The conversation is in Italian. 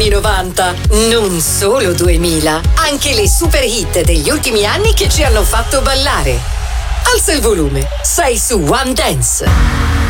anni 90, non solo 2000, anche le super hit degli ultimi anni che ci hanno fatto ballare. Alza il volume, sei su One Dance.